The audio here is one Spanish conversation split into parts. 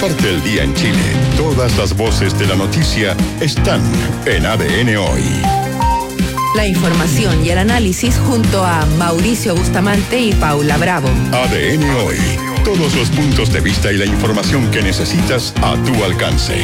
Parte el día en Chile. Todas las voces de la noticia están en ADN Hoy. La información y el análisis junto a Mauricio Bustamante y Paula Bravo. ADN Hoy. Todos los puntos de vista y la información que necesitas a tu alcance.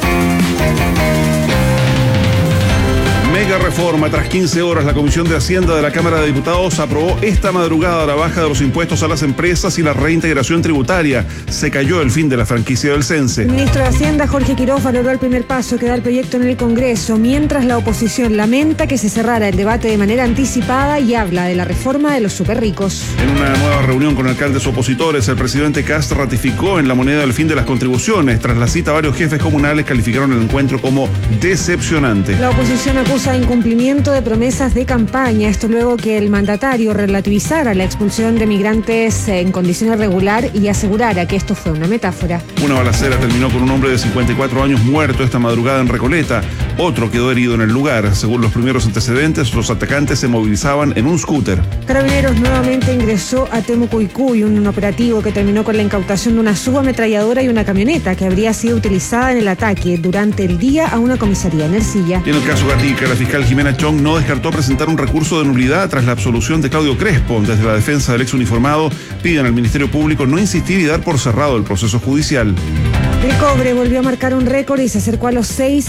Mega reforma. Tras 15 horas, la Comisión de Hacienda de la Cámara de Diputados aprobó esta madrugada la baja de los impuestos a las empresas y la reintegración tributaria. Se cayó el fin de la franquicia del Cense. El ministro de Hacienda, Jorge Quiroz, valoró el primer paso que da el proyecto en el Congreso, mientras la oposición lamenta que se cerrara el debate de manera anticipada y habla de la reforma de los superricos. En una nueva reunión con alcaldes opositores, el presidente Kast ratificó en la moneda el fin de las contribuciones. Tras la cita, varios jefes comunales calificaron el encuentro como decepcionante. La oposición acusa incumplimiento de promesas de campaña, esto luego que el mandatario relativizara la expulsión de migrantes en condición irregular y asegurara que esto fue una metáfora. Una balacera terminó con un hombre de 54 años muerto esta madrugada en Recoleta. Otro quedó herido en el lugar. Según los primeros antecedentes, los atacantes se movilizaban en un scooter. Carabineros nuevamente ingresó a Temucuicui, un operativo que terminó con la incautación de una subametralladora y una camioneta que habría sido utilizada en el ataque durante el día a una comisaría en Ercilla. Y en el caso Gatica, la fiscal Jimena Chong no descartó presentar un recurso de nulidad tras la absolución de Claudio Crespo. Desde la defensa del ex uniformado piden al Ministerio Público no insistir y dar por cerrado el proceso judicial. El cobre volvió a marcar un récord y se acercó a los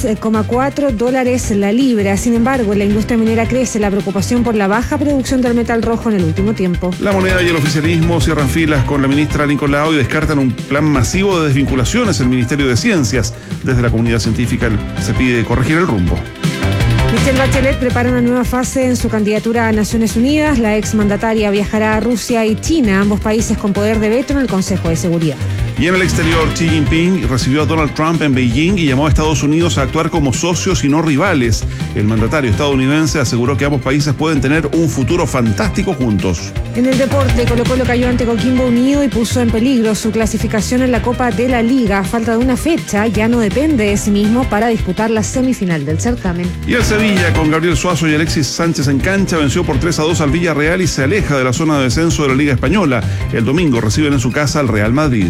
$6,4 la libra. Sin embargo, en la industria minera crece la preocupación por la baja producción del metal rojo en el último tiempo. La moneda y el oficialismo cierran filas con la ministra Nicolau y descartan un plan masivo de desvinculaciones en el Ministerio de Ciencias. Desde la comunidad científica se pide corregir el rumbo. Michelle Bachelet prepara una nueva fase en su candidatura a Naciones Unidas. La exmandataria viajará a Rusia y China, ambos países con poder de veto en el Consejo de Seguridad. Y en el exterior, Xi Jinping recibió a Donald Trump en Beijing y llamó a Estados Unidos a actuar como socios y no rivales. El mandatario estadounidense aseguró que ambos países pueden tener un futuro fantástico juntos. En el deporte, Colo-Colo cayó ante Coquimbo Unido y puso en peligro su clasificación en la Copa de la Liga. A falta de una fecha, ya no depende de sí mismo para disputar la semifinal del certamen. Y el Sevilla, con Gabriel Suazo y Alexis Sánchez en cancha, venció por 3-2 al Villarreal y se aleja de la zona de descenso de la Liga Española. El domingo reciben en su casa al Real Madrid.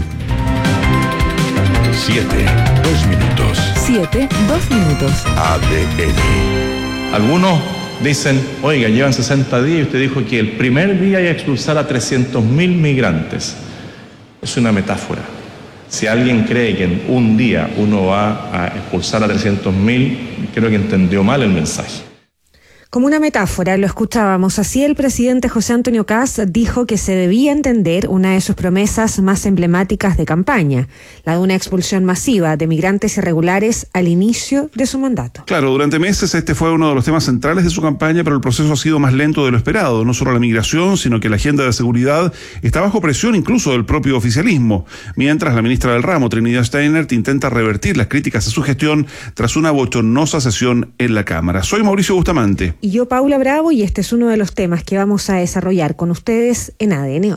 7, 2 minutos. 7, 2 minutos. ADN. Algunos dicen, oiga, llevan 60 días y usted dijo que el primer día iba a expulsar a 300.000 migrantes. Es una metáfora. Si alguien cree que en un día uno va a expulsar a 300.000, creo que entendió mal el mensaje. Como una metáfora, lo escuchábamos. Así el presidente José Antonio Kast dijo que se debía entender una de sus promesas más emblemáticas de campaña, la de una expulsión masiva de migrantes irregulares al inicio de su mandato. Claro, durante meses este fue uno de los temas centrales de su campaña, pero el proceso ha sido más lento de lo esperado. No solo la migración, sino que la agenda de seguridad está bajo presión incluso del propio oficialismo. Mientras la ministra del ramo, Trinidad Steiner, intenta revertir las críticas a su gestión tras una bochornosa sesión en la Cámara. Soy Mauricio Bustamante. Y yo, Paula Bravo, y este es uno de los temas que vamos a desarrollar con ustedes en ADN Hoy.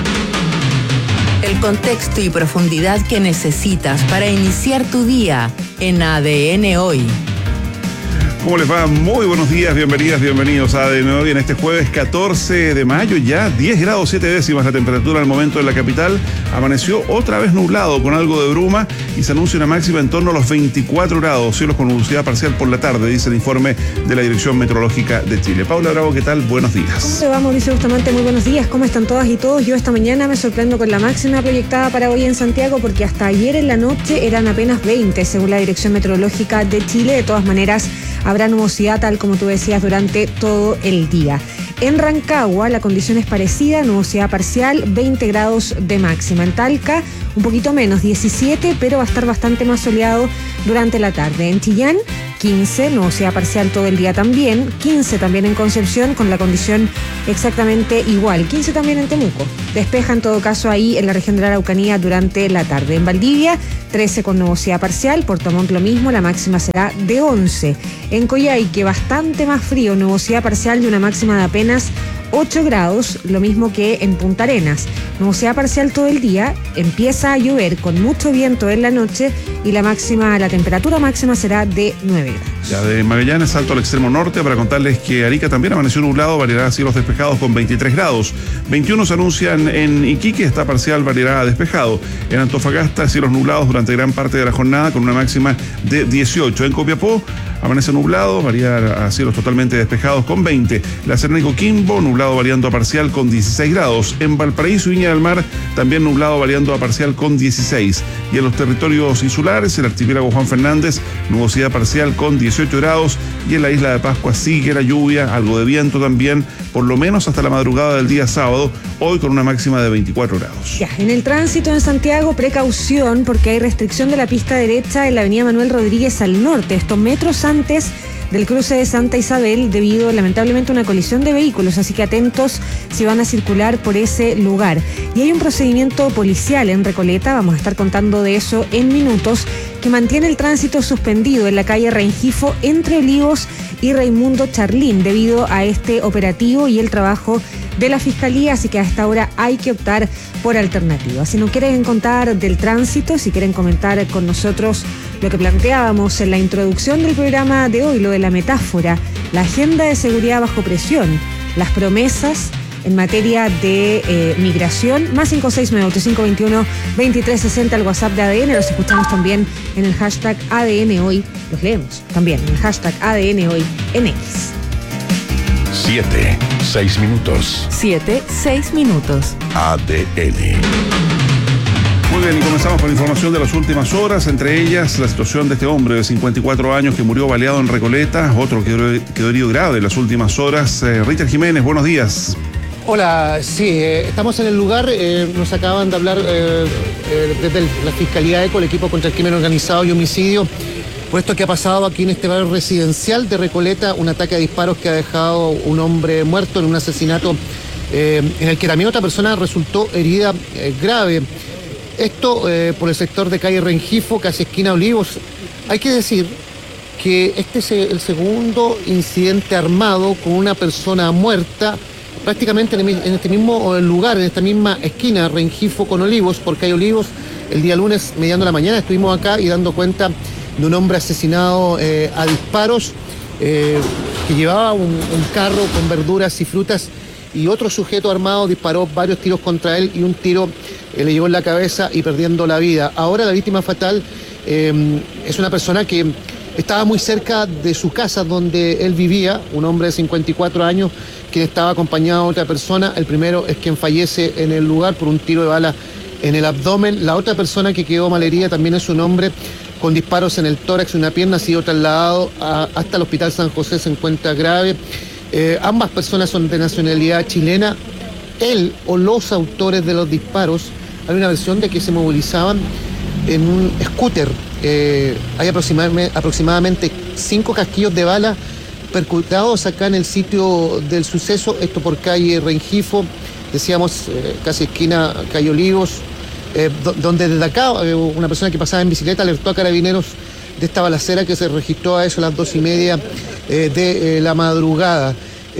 El contexto y profundidad que necesitas para iniciar tu día en ADN Hoy. ¿Cómo les va? Muy buenos días, bienvenidas, bienvenidos a ADN Hoy en este jueves 14 de mayo, ya 10 grados 7 décimas la temperatura al momento en la capital. Amaneció otra vez nublado con algo de bruma y se anuncia una máxima en torno a los 24 grados, cielos con nubosidad parcial por la tarde, dice el informe de la Dirección Meteorológica de Chile. Paula Bravo, ¿qué tal? Buenos días. ¿Cómo te va, Mauricio Bustamante? Muy buenos días, ¿cómo están todas y todos? Yo esta mañana me sorprendo con la máxima proyectada para hoy en Santiago porque hasta ayer en la noche eran apenas 20, según la Dirección Meteorológica de Chile. De todas maneras, habrá nubosidad, tal como tú decías, durante todo el día. En Rancagua la condición es parecida, nubosidad parcial, 20 grados de máxima. En Talca un poquito menos, 17, pero va a estar bastante más soleado durante la tarde. En Chillán 15, nubosidad parcial todo el día también, 15 también en Concepción con la condición exactamente igual, 15 también en Temuco. Despeja en todo caso ahí en la región de la Araucanía durante la tarde. En Valdivia 13 con nubosidad parcial, Puerto Montt lo mismo, la máxima será de 11. En Coyhaique bastante más frío, nubosidad parcial y una máxima de apenas 8 grados, lo mismo que en Punta Arenas. Nubosidad parcial todo el día, empieza a llover con mucho viento en la noche y la temperatura máxima será de 9 grados. Ya de Magallanes salto al extremo norte para contarles que Arica también amaneció nublado, variará a cielos despejados con 23 grados. 21 se anuncian en Iquique, está parcial, variará a despejado. En Antofagasta, cielos nublados durante gran parte de la jornada con una máxima de 18. En Copiapó, amanece nublado, variar a cielos totalmente despejados con 20. La Serena y Coquimbo, nublado variando a parcial con 16 grados. En Valparaíso y Viña del Mar, también nublado variando a parcial con 16. Y en los territorios insulares, el archipiélago Juan Fernández, nubosidad parcial con 18 grados. Y en la isla de Pascua sigue la lluvia, algo de viento también, por lo menos hasta la madrugada del día sábado, hoy con una máxima de 24 grados. Ya, en el tránsito en Santiago, precaución porque hay restricción de la pista derecha en la avenida Manuel Rodríguez al norte, estos metros antes del cruce de Santa Isabel, debido lamentablemente a una colisión de vehículos, así que atentos si van a circular por ese lugar. Y hay un procedimiento policial en Recoleta, vamos a estar contando de eso en minutos, que mantiene el tránsito suspendido en la calle Rengifo entre Olivos y Raimundo Charlín debido a este operativo y el trabajo de la Fiscalía, así que a esta hora hay que optar por alternativas. Si no quieren contar del tránsito, si quieren comentar con nosotros lo que planteábamos en la introducción del programa de hoy, lo de la metáfora, la agenda de seguridad bajo presión, las promesas en materia de migración, más 569-8521-2360 al WhatsApp de ADN, los escuchamos también en el hashtag ADN Hoy, los leemos también en el hashtag ADN Hoy en X. 7:06 minutos. 7:06 minutos. ADN. Muy bien, y comenzamos con información de las últimas horas, entre ellas la situación de este hombre de 54 años que murió baleado en Recoleta, otro que quedó herido grave en las últimas horas. Richard Jiménez, buenos días. Hola, sí, estamos en el lugar, nos acaban de hablar desde la Fiscalía ECO, el equipo contra el crimen organizado y homicidio, por esto que ha pasado aquí en este barrio residencial de Recoleta, un ataque a disparos que ha dejado un hombre muerto en un asesinato en el que también otra persona resultó herida grave. Esto por el sector de calle Rengifo, casi esquina Olivos. Hay que decir que este es el segundo incidente armado con una persona muerta, prácticamente en este mismo lugar, en esta misma esquina, Rengifo con Olivos, por calle Olivos. El día lunes, mediando la mañana, estuvimos acá y dando cuenta de un hombre asesinado a disparos que llevaba un carro con verduras y frutas, y otro sujeto armado disparó varios tiros contra él y un tiro le llegó en la cabeza y perdiendo la vida. Ahora la víctima fatal es una persona que estaba muy cerca de su casa donde él vivía, un hombre de 54 años, quien estaba acompañado de otra persona. El primero es quien fallece en el lugar por un tiro de bala en el abdomen. La otra persona que quedó malherida también es un hombre con disparos en el tórax y una pierna, ha sido trasladado hasta el Hospital San José, se encuentra grave. Ambas personas son de nacionalidad chilena. Él o los autores de los disparos, hay una versión de que se movilizaban en un scooter. Hay aproximadamente 5 casquillos de bala percutados acá en el sitio del suceso, esto por calle Rengifo, decíamos casi esquina calle Olivos, donde desde acá una persona que pasaba en bicicleta alertó a carabineros de esta balacera que se registró a eso a las 2:30 de la madrugada.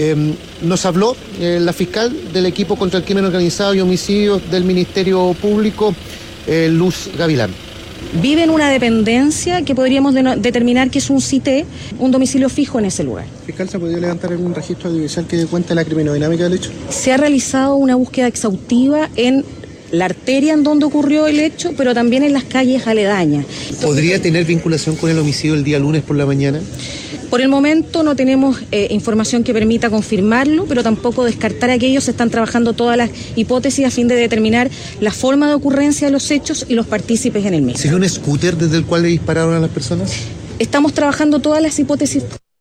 Nos habló la fiscal del equipo contra el crimen organizado y homicidios del Ministerio Público, Luz Gavilán. Vive en una dependencia que podríamos determinar que es un CITE, un domicilio fijo en ese lugar. Fiscal, ¿se podría levantar algún registro audiovisual que dé cuenta de la criminodinámica del hecho? Se ha realizado una búsqueda exhaustiva en la arteria en donde ocurrió el hecho, pero también en las calles aledañas. ¿Podría tener vinculación con el homicidio el día lunes por la mañana? Por el momento no tenemos información que permita confirmarlo, pero tampoco descartar aquello. Se están trabajando todas las hipótesis a fin de determinar la forma de ocurrencia de los hechos y los partícipes en el mismo. ¿Sería un scooter desde el cual le dispararon a las personas? Estamos trabajando todas las hipótesis.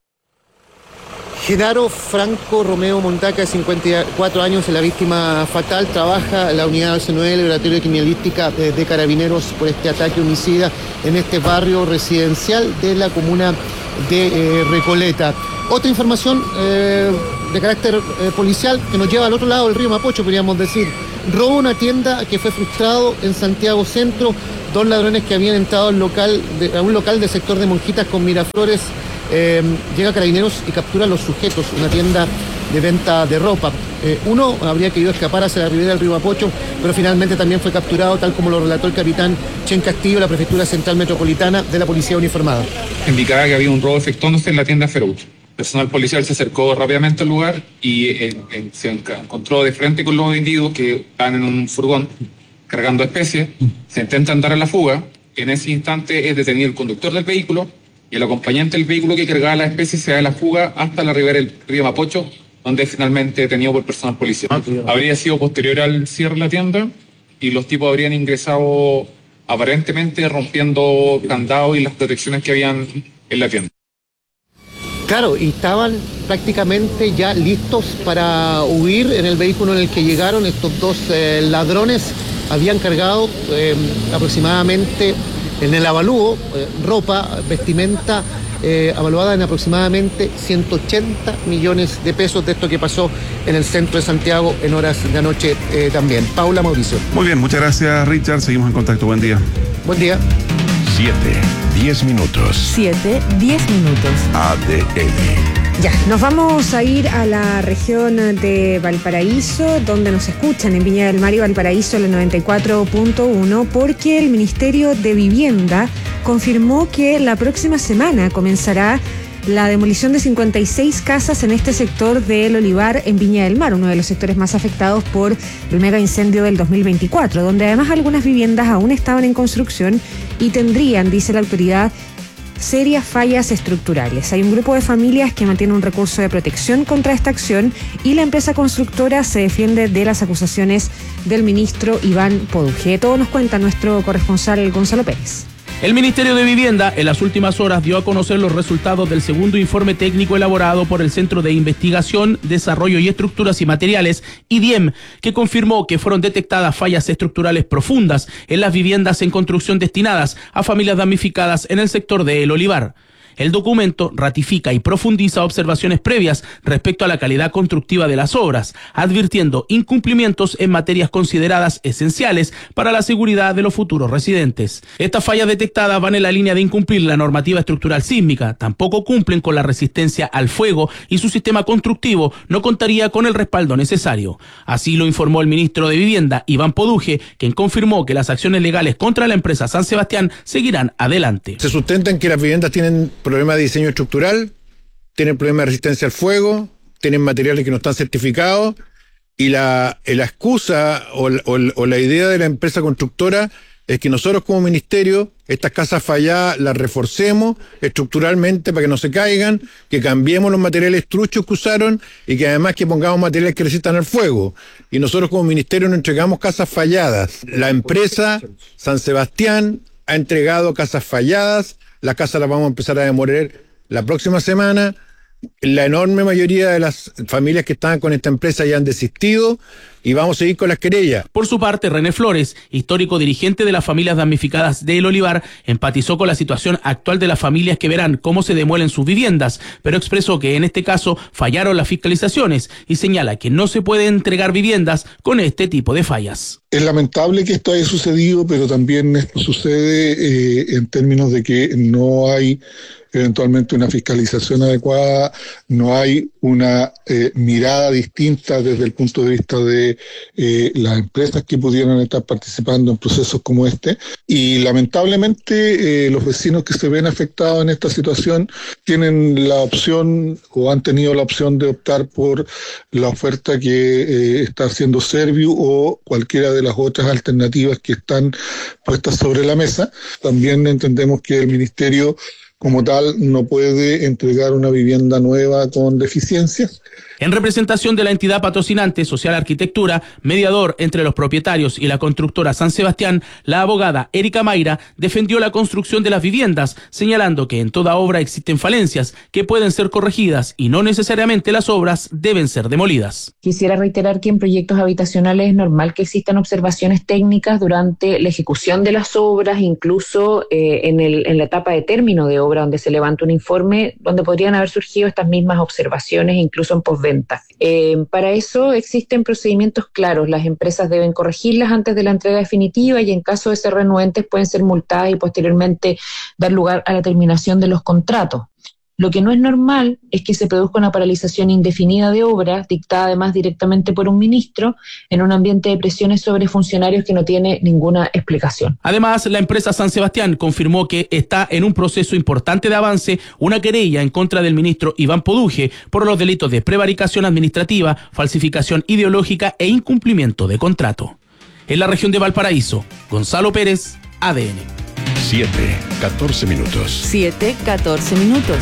Genaro Franco Romeo Montaca, de 54 años, es la víctima fatal. Trabaja en la unidad 9 laboratorio de criminalística de Carabineros por este ataque homicida en este barrio residencial de la comuna de Recoleta. Otra información de carácter policial que nos lleva al otro lado del río Mapocho, podríamos decir. Robo una tienda que fue frustrado en Santiago Centro. 2 ladrones que habían entrado a un local del sector de Monjitas con Miraflores. Llega Carabineros y captura a los sujetos, una tienda de venta de ropa. Uno habría querido escapar hacia la ribera del río Mapocho, pero finalmente también fue capturado, tal como lo relató el capitán Chen Castillo, la Prefectura Central Metropolitana de la Policía Uniformada. Indicaba que había un robo efectuándose en la tienda Feruch. El personal policial se acercó rápidamente al lugar y se encontró de frente con los individuos que estaban en un furgón cargando especies. Se intentan dar a la fuga. En ese instante es detenido el conductor del vehículo y el acompañante del vehículo que cargaba las especies se da a la fuga hasta la ribera del río Mapocho, donde es finalmente detenido por personal policial. Habría sido posterior al cierre de la tienda y los tipos habrían ingresado aparentemente rompiendo candados y las protecciones que habían en la tienda. Claro, y estaban prácticamente ya listos para huir en el vehículo en el que llegaron. Estos dos ladrones habían cargado aproximadamente en el avalúo ropa, vestimenta evaluada en aproximadamente 180 millones de pesos de esto que pasó en el centro de Santiago en horas de anoche también. Paula, Mauricio. Muy bien, muchas gracias, Richard. Seguimos en contacto. Buen día. Buen día. 7:10 minutos. 7:10 minutos. ADN. Ya, nos vamos a ir a la región de Valparaíso, donde nos escuchan en Viña del Mar y Valparaíso, el 94.1, porque el Ministerio de Vivienda confirmó que la próxima semana comenzará la demolición de 56 casas en este sector del Olivar en Viña del Mar, uno de los sectores más afectados por el mega incendio del 2024, donde además algunas viviendas aún estaban en construcción y tendrían, dice la autoridad, serias fallas estructurales. Hay un grupo de familias que mantiene un recurso de protección contra esta acción y la empresa constructora se defiende de las acusaciones del ministro Iván Poduje. Todo nos cuenta nuestro corresponsal Gonzalo Pérez. El Ministerio de Vivienda en las últimas horas dio a conocer los resultados del segundo informe técnico elaborado por el Centro de Investigación, Desarrollo y Estructuras y Materiales, IDIEM, que confirmó que fueron detectadas fallas estructurales profundas en las viviendas en construcción destinadas a familias damnificadas en el sector de El Olivar. El documento ratifica y profundiza observaciones previas respecto a la calidad constructiva de las obras, advirtiendo incumplimientos en materias consideradas esenciales para la seguridad de los futuros residentes. Estas fallas detectadas van en la línea de incumplir la normativa estructural sísmica, tampoco cumplen con la resistencia al fuego y su sistema constructivo no contaría con el respaldo necesario. Así lo informó el ministro de Vivienda, Iván Poduje, quien confirmó que las acciones legales contra la empresa San Sebastián seguirán adelante. Se sustenta en que las viviendas tienen problemas de diseño estructural, tienen problemas de resistencia al fuego, tienen materiales que no están certificados y la excusa o la idea de la empresa constructora es que nosotros como ministerio estas casas falladas las reforcemos estructuralmente para que no se caigan, que cambiemos los materiales truchos que usaron y que además que pongamos materiales que resistan al fuego. Y nosotros como ministerio no entregamos casas falladas. La empresa San Sebastián ha entregado casas falladas. Las casas las vamos a empezar a demoler la próxima semana. La enorme mayoría de las familias que estaban con esta empresa ya han desistido y vamos a seguir con las querellas. Por su parte, René Flores, histórico dirigente de las familias damnificadas de El Olivar, empatizó con la situación actual de las familias que verán cómo se demuelen sus viviendas, pero expresó que en este caso fallaron las fiscalizaciones y señala que no se puede entregar viviendas con este tipo de fallas. Es lamentable que esto haya sucedido, pero también esto sucede en términos de que no hay eventualmente una fiscalización adecuada, no hay una mirada distinta desde el punto de vista de las empresas que pudieran estar participando en procesos como este, y lamentablemente los vecinos que se ven afectados en esta situación tienen la opción o han tenido la opción de optar por la oferta que está haciendo Serviu o cualquiera de las otras alternativas que están puestas sobre la mesa. También entendemos que el Ministerio como tal no puede entregar una vivienda nueva con deficiencias. En representación de la entidad patrocinante Social Arquitectura, mediador entre los propietarios y la constructora San Sebastián, la abogada Erika Mayra defendió la construcción de las viviendas, señalando que en toda obra existen falencias que pueden ser corregidas y no necesariamente las obras deben ser demolidas. Quisiera reiterar que en proyectos habitacionales es normal que existan observaciones técnicas durante la ejecución de las obras, incluso en la etapa de término de obra, donde se levanta un informe, donde podrían haber surgido estas mismas observaciones, incluso en postventa. Para eso existen procedimientos claros. Las empresas deben corregirlas antes de la entrega definitiva y en caso de ser renuentes pueden ser multadas y posteriormente dar lugar a la terminación de los contratos. Lo que no es normal es que se produzca una paralización indefinida de obras, dictada además directamente por un ministro, en un ambiente de presiones sobre funcionarios que no tiene ninguna explicación. Además, la empresa San Sebastián confirmó que está en un proceso importante de avance una querella en contra del ministro Iván Poduje por los delitos de prevaricación administrativa, falsificación ideológica e incumplimiento de contrato. En la región de Valparaíso, Gonzalo Pérez, ADN. 7:14 minutos. 7:14 minutos.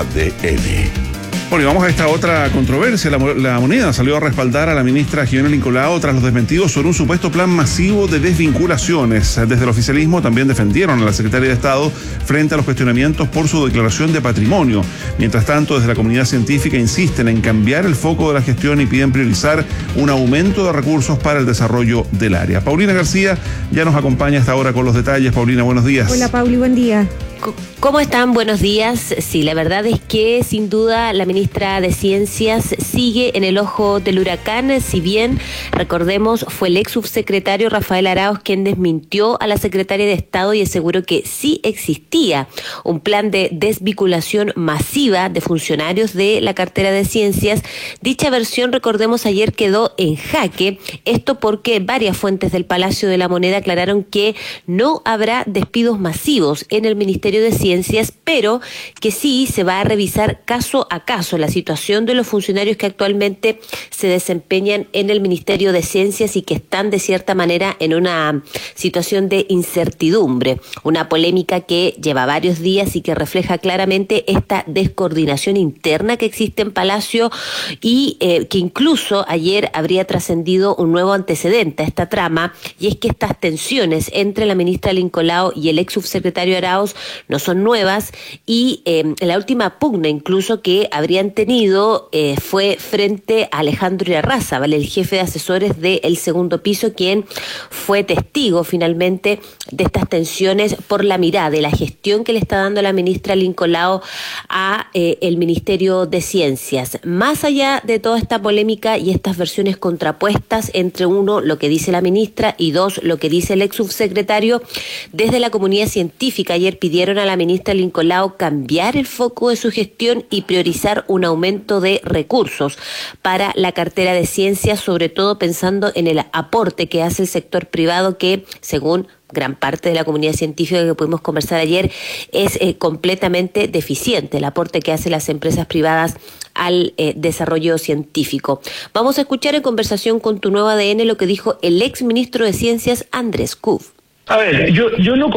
ADN. Bueno, y vamos a esta otra controversia. La Moneda salió a respaldar a la ministra Jimena Lincolao tras los desmentidos sobre un supuesto plan masivo de desvinculaciones. Desde el oficialismo también defendieron a la secretaria de Estado frente a los cuestionamientos por su declaración de patrimonio. Mientras tanto, desde la comunidad científica insisten en cambiar el foco de la gestión y piden priorizar un aumento de recursos para el desarrollo del área. Paulina García ya nos acompaña hasta ahora con los detalles. Paulina, buenos días. Hola, Pauli, buen día. ¿Cómo están? Buenos días. Sí, la verdad es que sin duda la ministra de Ciencias sigue en el ojo del huracán. Si bien, recordemos, fue el ex subsecretario Rafael Arauz quien desmintió a la secretaria de Estado y aseguró que sí existía un plan de desvinculación masiva de funcionarios de la cartera de Ciencias. Dicha versión, recordemos, ayer quedó en jaque. Esto porque varias fuentes del Palacio de la Moneda aclararon que no habrá despidos masivos en el Ministerio de Ciencias, pero que sí se va a revisar caso a caso la situación de los funcionarios que actualmente se desempeñan en el Ministerio de Ciencias y que están de cierta manera en una situación de incertidumbre, una polémica que lleva varios días y que refleja claramente esta descoordinación interna que existe en Palacio y que incluso ayer habría trascendido un nuevo antecedente a esta trama, y es que estas tensiones entre la ministra Lincolao y el ex subsecretario Arauz no son nuevas y la última pugna incluso que habrían tenido fue frente a Alejandro Irarrázaval, el jefe de asesores del segundo piso, quien fue testigo finalmente de estas tensiones por la mirada de la gestión que le está dando la ministra Lincolao a el Ministerio de Ciencias. Más allá de toda esta polémica y estas versiones contrapuestas entre uno, lo que dice la ministra, y dos, lo que dice el ex subsecretario, desde la comunidad científica ayer pidieron a la ministra Lincolao cambiar el foco de su gestión y priorizar un aumento de recursos para la cartera de Ciencias, sobre todo pensando en el aporte que hace el sector privado que, según gran parte de la comunidad científica que pudimos conversar ayer, es completamente deficiente el aporte que hacen las empresas privadas al desarrollo científico. Vamos a escuchar en conversación con Tu Nuevo ADN lo que dijo el ex ministro de Ciencias, Andrés Kuf. A ver, yo no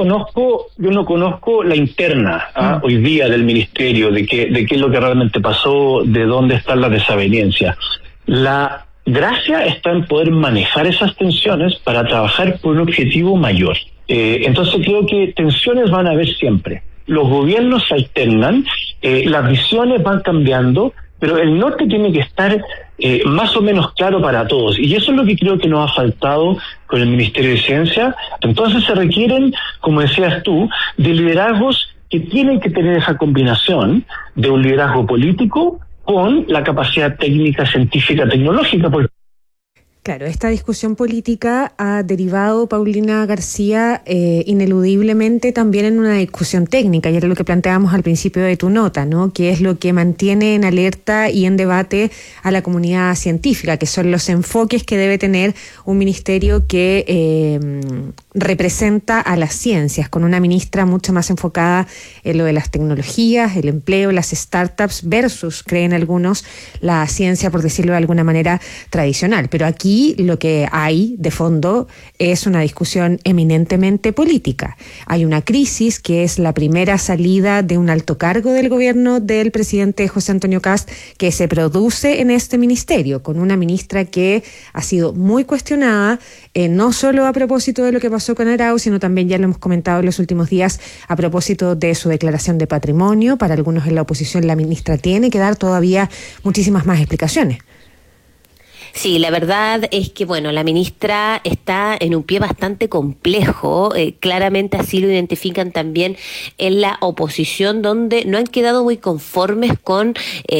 conozco la interna hoy día del ministerio, de qué es lo que realmente pasó, de dónde están las desavenencias. La gracia está en poder manejar esas tensiones para trabajar por un objetivo mayor. Entonces creo que tensiones van a haber siempre. Los gobiernos se alternan, las visiones van cambiando, pero el norte tiene que estar más o menos claro para todos. Y eso es lo que creo que nos ha faltado con el Ministerio de Ciencia. Entonces se requieren, como decías tú, de liderazgos que tienen que tener esa combinación de un liderazgo político con la capacidad técnica, científica, tecnológica. Claro, esta discusión política ha derivado, Paulina García, ineludiblemente también en una discusión técnica, y era lo que planteábamos al principio de tu nota, ¿no? Que es lo que mantiene en alerta y en debate a la comunidad científica, que son los enfoques que debe tener un ministerio que representa a las ciencias, con una ministra mucho más enfocada en lo de las tecnologías, el empleo, las startups, versus, creen algunos, la ciencia, por decirlo de alguna manera, tradicional. Pero aquí lo que hay de fondo es una discusión eminentemente política. Hay una crisis que es la primera salida de un alto cargo del gobierno del presidente José Antonio Kast que se produce en este ministerio, con una ministra que ha sido muy cuestionada, no solo a propósito de lo que pasó con Arauz, sino también, ya lo hemos comentado en los últimos días, a propósito de su declaración de patrimonio. Para algunos en la oposición, la ministra tiene que dar todavía muchísimas más explicaciones. Sí, la verdad es que, bueno, la ministra está en un pie bastante complejo, claramente así lo identifican también en la oposición, donde no han quedado muy conformes con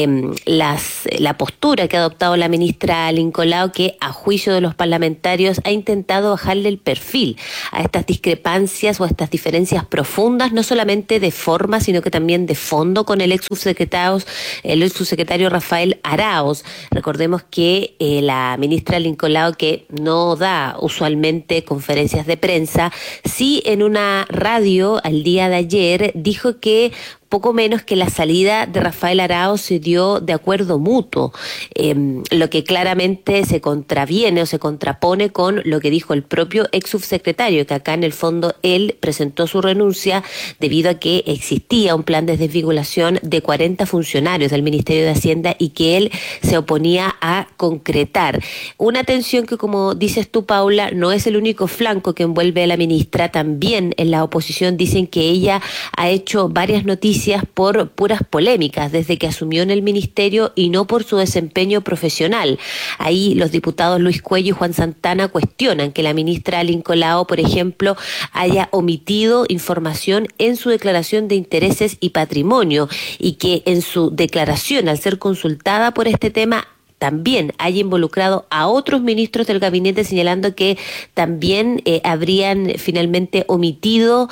la postura que ha adoptado la ministra Lincolao, que a juicio de los parlamentarios ha intentado bajarle el perfil a estas discrepancias o a estas diferencias profundas, no solamente de forma, sino que también de fondo con el ex subsecretario Rafael Arauz. Recordemos que la ministra Lincolao, que no da usualmente conferencias de prensa, sí en una radio al día de ayer dijo que poco menos que la salida de Rafael Arauz se dio de acuerdo mutuo, lo que claramente se contraviene o se contrapone con lo que dijo el propio ex subsecretario, que acá en el fondo él presentó su renuncia debido a que existía un plan de desvinculación de 40 funcionarios del Ministerio de Hacienda y que él se oponía a concretar. Una tensión que, como dices tú, Paula, no es el único flanco que envuelve a la ministra. También en la oposición dicen que ella ha hecho varias noticias por puras polémicas desde que asumió en el ministerio y no por su desempeño profesional. Ahí los diputados Luis Cuello y Juan Santana cuestionan que la ministra Lincolao, por ejemplo, haya omitido información en su declaración de intereses y patrimonio y que en su declaración, al ser consultada por este tema, también haya involucrado a otros ministros del gabinete, señalando que también habrían finalmente omitido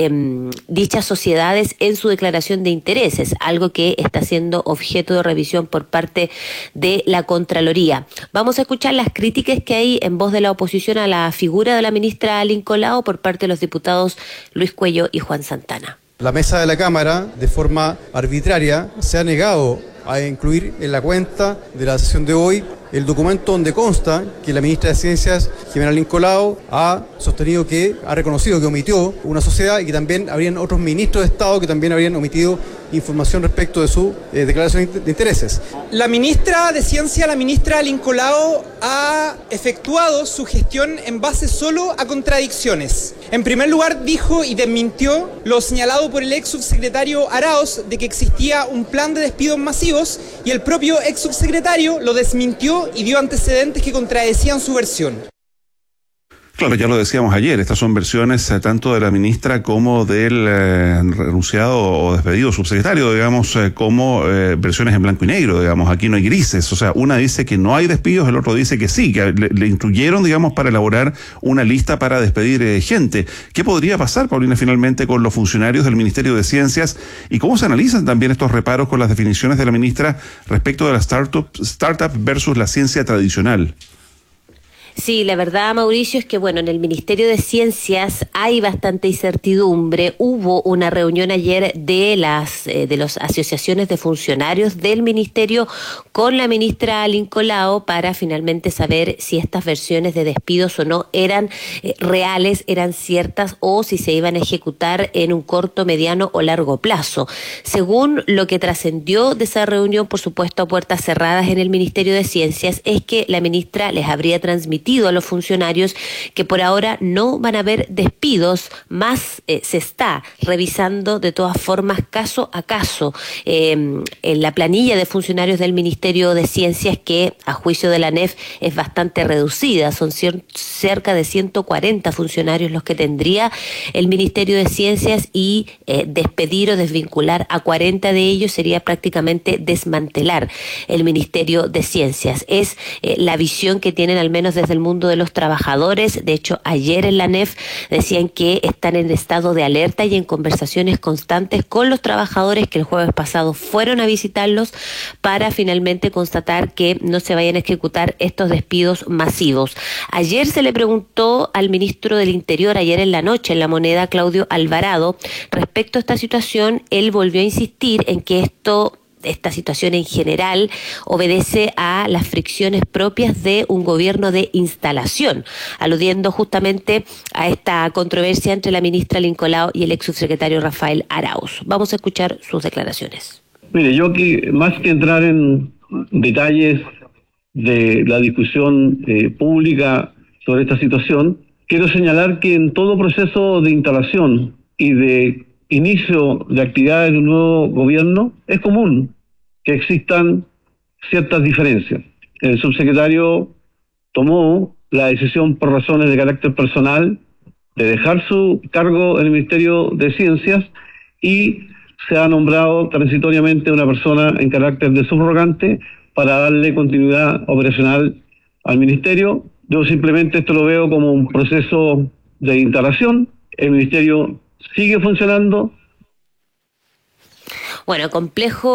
dichas sociedades en su declaración de intereses, algo que está siendo objeto de revisión por parte de la Contraloría. Vamos a escuchar las críticas que hay en voz de la oposición a la figura de la ministra Lincolao por parte de los diputados Luis Cuello y Juan Santana. La mesa de la Cámara, de forma arbitraria, se ha negado a incluir en la cuenta de la sesión de hoy el documento donde consta que la ministra de Ciencias, Jimena Lincolao, ha sostenido que ha reconocido que omitió una sociedad y que también habrían otros ministros de Estado que también habrían omitido información respecto de su declaración de intereses. La ministra de Ciencia, la ministra Lincolao, ha efectuado su gestión en base solo a contradicciones. En primer lugar, dijo y desmintió lo señalado por el ex subsecretario Arauz de que existía un plan de despidos masivos, y el propio ex subsecretario lo desmintió y dio antecedentes que contradecían su versión. Claro, ya lo decíamos ayer, estas son versiones tanto de la ministra como del renunciado o despedido subsecretario, digamos, como versiones en blanco y negro, digamos, aquí no hay grises, o sea, una dice que no hay despidos, el otro dice que sí, que le instruyeron, digamos, para elaborar una lista para despedir gente. ¿Qué podría pasar, Paulina, finalmente con los funcionarios del Ministerio de Ciencias y cómo se analizan también estos reparos con las definiciones de la ministra respecto de la startup versus la ciencia tradicional? Sí, la verdad, Mauricio, es que bueno, en el Ministerio de Ciencias hay bastante incertidumbre. Hubo una reunión ayer de las asociaciones de funcionarios del ministerio con la ministra Lincolao para finalmente saber si estas versiones de despidos o no eran reales, eran ciertas o si se iban a ejecutar en un corto, mediano o largo plazo. Según lo que trascendió de esa reunión, por supuesto a puertas cerradas en el Ministerio de Ciencias, es que la ministra les habría transmitido a los funcionarios que por ahora no van a haber despidos, más se está revisando de todas formas caso a caso en la planilla de funcionarios del Ministerio de Ciencias, que a juicio de la ANEF es bastante reducida, son cerca de 140 funcionarios los que tendría el Ministerio de Ciencias y despedir o desvincular a 40 de ellos sería prácticamente desmantelar el Ministerio de Ciencias. Es la visión que tienen al menos desde el mundo de los trabajadores. De hecho, ayer en la ANEF decían que están en estado de alerta y en conversaciones constantes con los trabajadores que el jueves pasado fueron a visitarlos para finalmente constatar que no se vayan a ejecutar estos despidos masivos. Ayer se le preguntó al ministro del Interior, ayer en la noche en La Moneda, Claudio Alvarado, respecto a esta situación. Él volvió a insistir en que esta situación en general obedece a las fricciones propias de un gobierno de instalación, aludiendo justamente a esta controversia entre la ministra Lincolao y el ex subsecretario Rafael Arauz. Vamos a escuchar sus declaraciones. Mire, yo aquí, más que entrar en detalles de la discusión pública sobre esta situación, quiero señalar que en todo proceso de instalación y de inicio de actividades de un nuevo gobierno, es común que existan ciertas diferencias. el subsecretario tomó la decisión por razones de carácter personal de dejar su cargo en el Ministerio de Ciencias y se ha nombrado transitoriamente una persona en carácter de subrogante para darle continuidad operacional al Ministerio. Yo simplemente esto lo veo como un proceso de instalación. El Ministerio sigue funcionando. Bueno, complejo